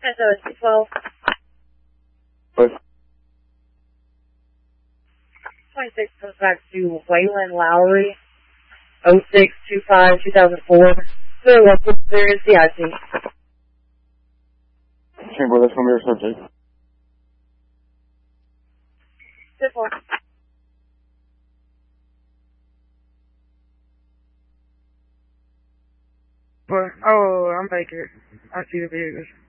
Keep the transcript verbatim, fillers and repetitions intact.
S O S C twelve. Push. twenty-six comes back to Waylon Lowry, oh six two five two thousand four. Clear local, clear is C I C. Chamber, that's going to be our subject. ten four. But, oh, I'm Baker. I see the vehicles.